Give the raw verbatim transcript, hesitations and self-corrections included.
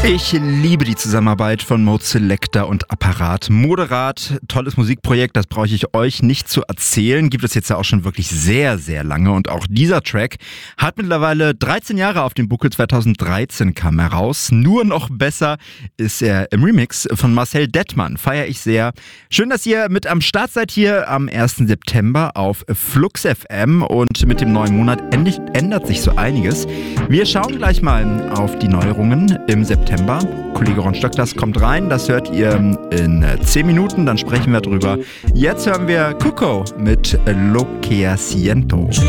Ich liebe die Zusammenarbeit von Mode Selector und Apparat. Moderat, tolles Musikprojekt, das brauche ich euch nicht zu erzählen. Gibt es jetzt ja auch schon wirklich sehr, sehr lange. Und auch dieser Track hat mittlerweile dreizehn Jahre auf dem Buckel. zweitausenddreizehn kam er raus. Nur noch besser ist er im Remix von Marcel Dettmann. Feiere ich sehr. Schön, dass ihr mit am Start seid hier am ersten September auf Flux F M. Und mit dem neuen Monat ändert sich so einiges. Wir schauen gleich mal auf die Neuerungen im September. Kollege Ron Stock, das kommt rein, das hört ihr in zehn Minuten, dann sprechen wir drüber. Jetzt hören wir Cuco mit Lo que siento.